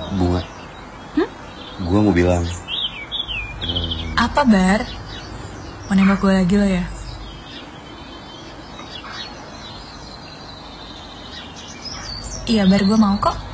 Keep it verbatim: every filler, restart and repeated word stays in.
Bunga. Hmm? Gue mau bilang. Apa, Bar? Mau nembak gue lagi lo ya? Iya, Bar, gue mau kok.